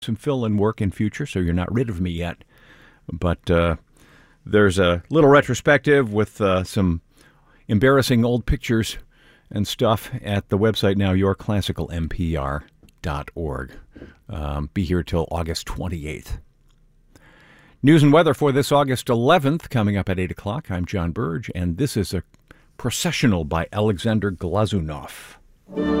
some fill-in work in future, so you're not rid of me yet. But there's a little retrospective with some embarrassing old pictures and stuff at the website now, yourclassicalmpr.org. Be here till August 28th. News and weather for this August 11th coming up at 8 o'clock. I'm John Burge, and this is a processional by Alexander Glazunov.